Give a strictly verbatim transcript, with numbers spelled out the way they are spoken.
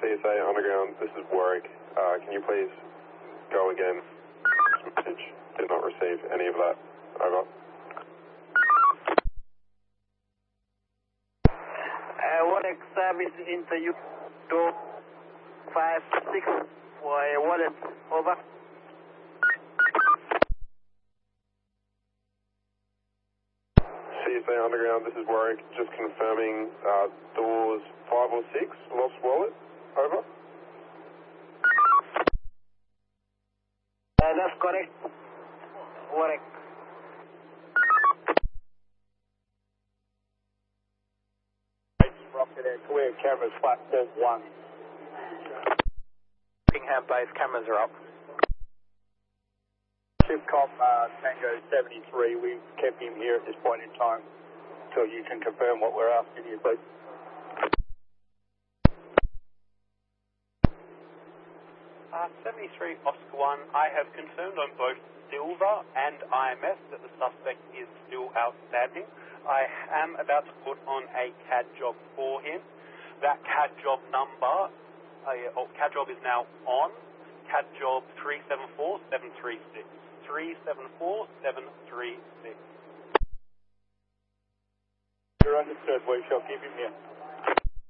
C S A Underground, this is Warwick. Uh, can you please go again? Message. Did not receive any of that. Over. Uh, Warwick service into you two five six for a wallet. Over. C S A Underground, this is Warwick. Just confirming uh, doors five or six, lost wallet. Over. Uh, that's correct. Warwick. Rocket Air, clear cameras, platform one. Bingham base cameras are up. Shipcom uh, Tango seventy-three, we kept him here at this point in time until you can confirm what we're asking you, please. Uh, seventy-three Oscar one, I have confirmed on both Silver and I M S that the suspect is still outstanding. I am about to put on a C A D job for him. That C A D job number, uh, oh, C A D job is now on. C A D job three seven four seven three six. three seven four seven three six. You're understood, we shall keep him here.